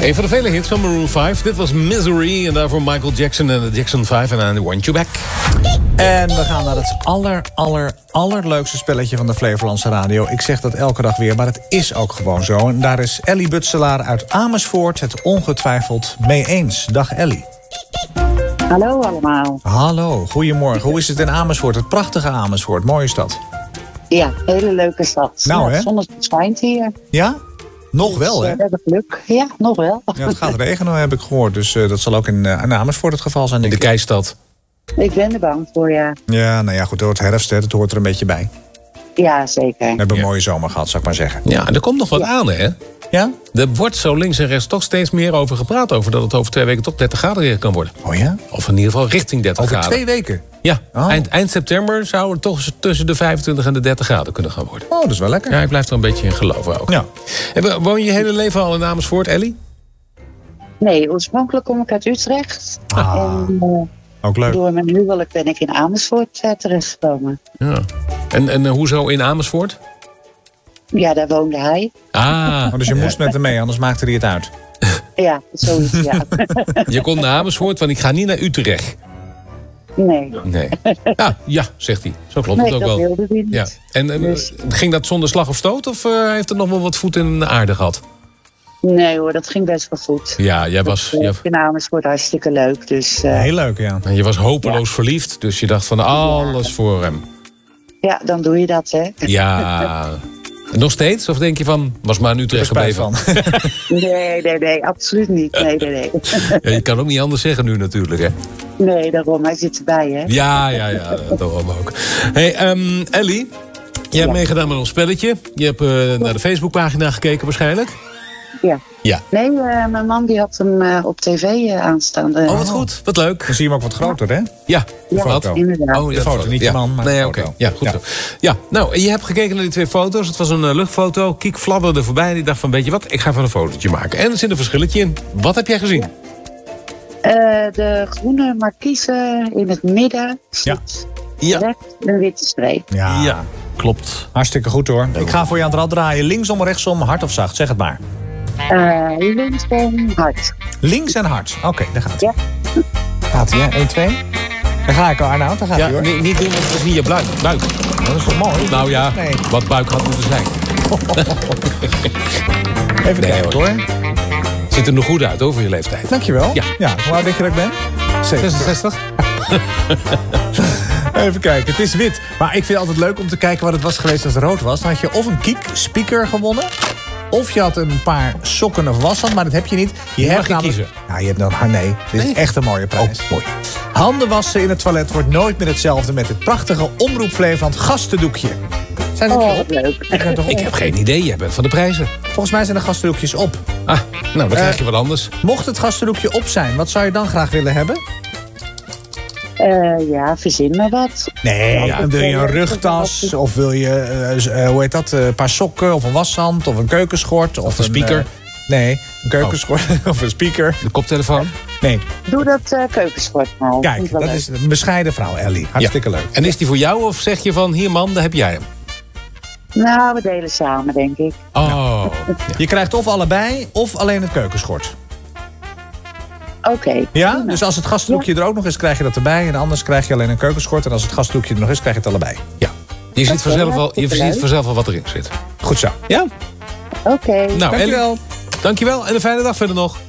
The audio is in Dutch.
Een van de vele hits van Maroon 5. Dit was Misery en daarvoor Michael Jackson en de Jackson 5 en I Want You Back. En we gaan naar het allerleukste spelletje van de Flevolandse Radio. Ik zeg dat elke dag weer, maar het is ook gewoon zo. En daar is Ellie Butselaar uit Amersfoort het ongetwijfeld mee eens. Dag Ellie. Hallo allemaal. Hallo, goedemorgen. Hoe is het in Amersfoort? Het prachtige Amersfoort, mooie stad. Ja, hele leuke stad. Nou, hè? Het zonnetje schijnt hier. Ja? Nog wel, hè? We hebben geluk. Ja, nog wel. Ja, het gaat regenen, heb ik gehoord. Dus dat zal ook in Amersfoort het geval zijn. In de keistad. Ik ben er bang voor, ja. Ja, nou ja, goed, het wordt herfst, hè. Dat hoort er een beetje bij. Ja, zeker. We hebben een mooie zomer gehad, zou ik maar zeggen. Ja, en er komt nog wat aan, hè? Ja? Er wordt zo links en rechts toch steeds meer over gepraat. Over dat het over 2 weken toch 30 graden weer kan worden. Oh ja? Of in ieder geval richting 30 Over graden. 2 weken? Ja, Oh. eind september zou het toch tussen de 25 en de 30 graden kunnen gaan worden. Oh, dat is wel lekker. Ja, ik blijf er een beetje in geloven ook. Ja. En woon je je hele leven al in Amersfoort, Ellie? Nee, oorspronkelijk kom ik uit Utrecht. En Ook leuk. door mijn huwelijk ben ik in Amersfoort terechtgekomen. Ja. En hoezo in Amersfoort? Ja, daar woonde hij. Ah, Oh, dus je moest met hem mee, anders maakte hij het uit. Ja, zoiets, ja. je komt naar Amersfoort, want ik ga niet naar Utrecht. Nee. Nee. Ja, zegt hij. Zo klopt Nee, het ook dat wel. wilde hij niet. Ja. En Dus- ging dat zonder slag of stoot? Of heeft het nog wel wat voet in de aarde gehad? Nee hoor, dat ging best wel goed. Ja, jij was, Ik vind Amersfoort hartstikke leuk. Dus Heel leuk, ja. je was hopeloos verliefd. Dus je dacht van alles voor hem. ja, dan doe je dat, hè. Ja. En nog steeds? Of denk je van, was maar in Utrecht Spijt gebleven? van. Nee, absoluut niet. Nee. Ja, je kan ook niet anders zeggen nu natuurlijk, hè? Nee, daarom. Hij zit erbij, hè. Ja, daarom ook. Hey, Ellie, je hebt meegedaan met ons spelletje. Je hebt naar de Facebookpagina gekeken waarschijnlijk. Ja. Ja. Nee, mijn man die had hem op tv aanstaan. Oh, wat goed. Wat leuk. Dan zie je hem ook wat groter, hè? Ja. Ja, foto. inderdaad. Oh, De foto, niet de man, maar nee, de oké. foto. Ja, goed zo. Ja, nou, je hebt gekeken naar die 2 foto's. Het was een luchtfoto. Kiek fladderde voorbij en ik dacht van, weet je wat? Ik ga even een fotootje maken. En er zit een verschilletje in. Wat heb jij gezien? De groene markise in het midden zit recht een witte streep. Ja, klopt. Hartstikke goed, hoor. Ik ga voor je aan het rad draaien. Linksom, rechtsom, hard of zacht? Zeg het maar. Linksom hard. Links en hard. Oké, daar gaat hij. Ja. Gaat hij, hè? 1, 2. Daar ga ik al, Arnoud. Daar gaat hij, Ja, hoor. niet doen, want we zien je buik. Dat is toch mooi? Nou ja, Nee. wat buik had moeten zijn. Even Nee, kijken, hoor. Ziet er nog goed uit, over je leeftijd. Dankjewel. Ja. Hoe oud denk je dat ik ben? 66? Even kijken, het is wit. Maar ik vind het altijd leuk om te kijken wat het was geweest als het rood was. Dan had je of een Kiek speaker gewonnen, of je had een paar sokken of washand, maar dat heb je niet. Je mag je kiezen. Ja, je hebt dan nee. Dit is echt een mooie prijs. Mooi. Handen wassen in het toilet wordt nooit meer hetzelfde met het prachtige Omroep Flevoland gastendoekje. Zijn er Oh, niet wat op? leuk. Ik heb geen idee, jij bent van de prijzen. Volgens mij zijn de gastendoekjes op. Ah, nou, dan krijg je wat anders. Mocht het gastendoekje op zijn, wat zou je dan graag willen hebben? Ja, verzin maar wat. Nee, wil je een rugtas? Of wil je, hoe heet dat, een paar sokken? Of een washand? Of een keukenschort? Of een speaker? Nee, een keukenschort of een speaker. De koptelefoon. Nee, Doe dat keukenschort nou. Vind ik kijk, wel dat leuk. is een bescheiden vrouw, Ellie. Hartstikke leuk. En is die voor jou of zeg je van, hier man, daar heb jij hem? Nou, we delen samen, denk ik. Oh, Je krijgt of allebei, of alleen het keukenschort. Oké. Ja? prima. Dus als het gastendoekje er ook nog is, krijg je dat erbij. En anders krijg je alleen een keukenschort. En als het gastendoekje er nog is, krijg je het allebei. ja. Je ziet vanzelf al, je superleuk. ziet vanzelf al wat erin zit. Goed zo. Ja? Oké. Nou, Dankjewel. Ellie, dankjewel en een fijne dag verder nog.